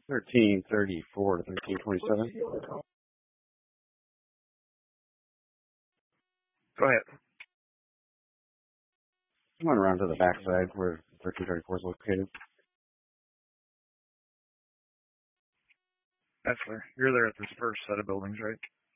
1334 to 1327. Go ahead. I went around to the backside where 1334 is located. That's where you're there at this first set of buildings, right?